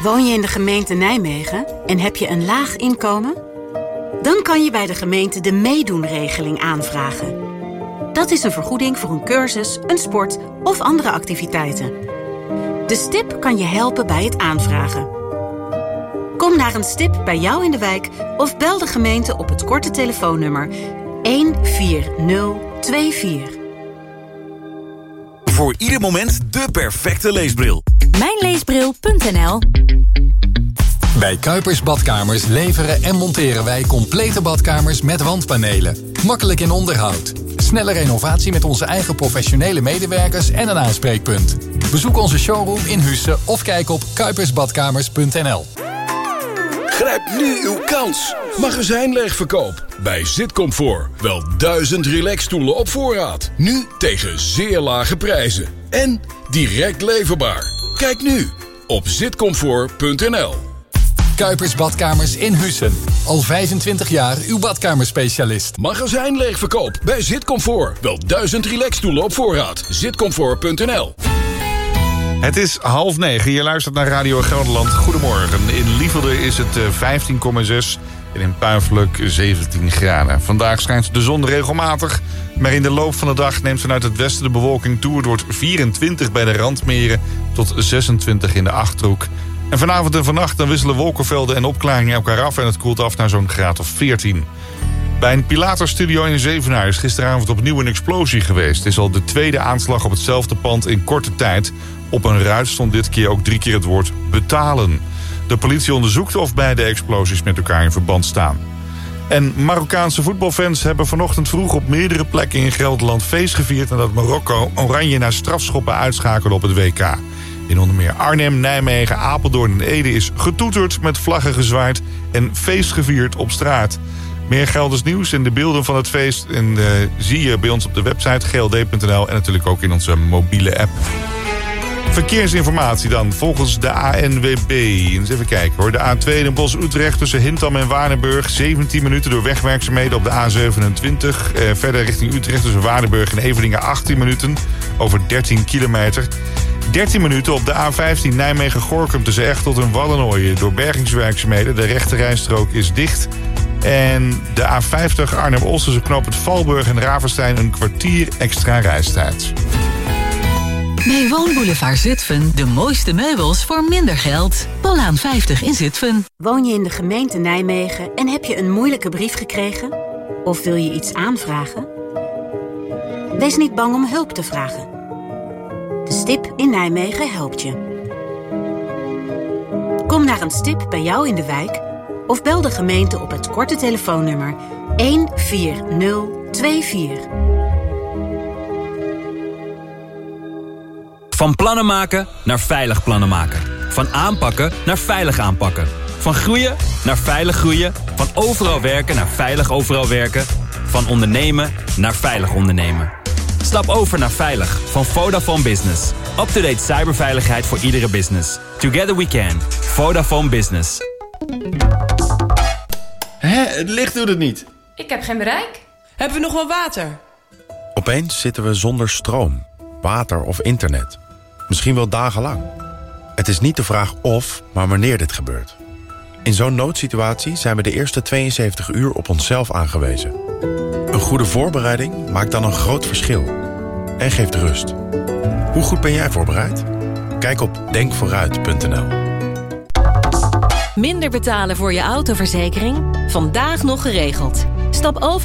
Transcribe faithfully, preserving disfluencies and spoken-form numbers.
Woon je in de gemeente Nijmegen en heb je een laag inkomen? Dan kan je bij de gemeente de meedoenregeling aanvragen. Dat is een vergoeding voor een cursus, een sport of andere activiteiten. De stip kan je helpen bij het aanvragen. Kom naar een stip bij jou in de wijk of bel de gemeente op het korte telefoonnummer een vier nul twee vier. Voor ieder moment de perfecte leesbril. Mijnleesbril punt n l. Bij Kuipers Badkamers leveren en monteren wij complete badkamers met wandpanelen. Makkelijk in onderhoud. Snelle renovatie met onze eigen professionele medewerkers en een aanspreekpunt. Bezoek onze showroom in Husse of kijk op kuipersbadkamers punt n l. Grijp nu uw kans. Magazijnleegverkoop. Bij Zitcomfort. Wel duizend relaxstoelen op voorraad. Nu tegen zeer lage prijzen. En direct leverbaar. Kijk nu op zitcomfort punt n l. Kuipers Badkamers in Hussen. Al vijfentwintig jaar uw badkamerspecialist. Magazijnleegverkoop bij Zitcomfort. Wel duizend relaxstoelen op voorraad. zitcomfort punt n l. Het is half negen. Je luistert naar Radio Gelderland. Goedemorgen. In Lievelde is het vijftien komma zes en in Puiflijk zeventien graden. Vandaag schijnt de zon regelmatig, maar in de loop van de dag neemt vanuit het westen de bewolking toe. Het wordt vierentwintig bij de randmeren tot zesentwintig in de Achterhoek. En vanavond en vannacht dan wisselen wolkenvelden en opklaringen elkaar af en het koelt af naar zo'n graad of veertien. Bij een Pilatus-studio in Zevenaar is gisteravond opnieuw een explosie geweest. Het is al de tweede aanslag op hetzelfde pand in korte tijd. Op een ruit stond dit keer ook drie keer het woord betalen. De politie onderzoekt of beide explosies met elkaar in verband staan. En Marokkaanse voetbalfans hebben vanochtend vroeg op meerdere plekken in Gelderland feest gevierd nadat Marokko Oranje na strafschoppen uitschakelde op het W K. In onder meer Arnhem, Nijmegen, Apeldoorn en Ede is getoeterd, met vlaggen gezwaaid en feest gevierd op straat. Meer Gelders nieuws en de beelden van het feest en, uh, zie je bij ons op de website g l d punt n l en natuurlijk ook in onze mobiele app. Verkeersinformatie dan, volgens de A N W B. Eens even kijken hoor. De A twee Den Bosch-Utrecht tussen Hintham en Waardenburg. zeventien minuten door wegwerkzaamheden op de A zevenentwintig. Eh, verder richting Utrecht tussen Waardenburg en Eveningen achttien minuten. Over dertien kilometer. dertien minuten op de A vijftien Nijmegen-Gorinchem tussen Echteld en Waddenooien. Door bergingswerkzaamheden. De rechterrijstrook is dicht. En de A vijftig Arnhem-Os tussen knooppunt Valburg en Ravenstein een kwartier extra reistijd. Bij Woonboulevard Zutphen de mooiste meubels voor minder geld. Bollaan vijftig in Zutphen. Woon je in de gemeente Nijmegen en heb je een moeilijke brief gekregen? Of wil je iets aanvragen? Wees niet bang om hulp te vragen. De stip in Nijmegen helpt je. Kom naar een stip bij jou in de wijk of bel de gemeente op het korte telefoonnummer een vier nul twee vier. Van plannen maken naar veilig plannen maken. Van aanpakken naar veilig aanpakken. Van groeien naar veilig groeien. Van overal werken naar veilig overal werken. Van ondernemen naar veilig ondernemen. Stap over naar veilig van Vodafone Business. Up-to-date cyberveiligheid voor iedere business. Together we can. Vodafone Business. Hé, het licht doet het niet. Ik heb geen bereik. Hebben we nog wel water? Opeens zitten we zonder stroom, water of internet. Misschien wel dagenlang. Het is niet de vraag of, maar wanneer dit gebeurt. In zo'n noodsituatie zijn we de eerste tweeënzeventig uur op onszelf aangewezen. Een goede voorbereiding maakt dan een groot verschil. En geeft rust. Hoe goed ben jij voorbereid? Kijk op denk vooruit punt n l. Minder betalen voor je autoverzekering? Vandaag nog geregeld. Stap over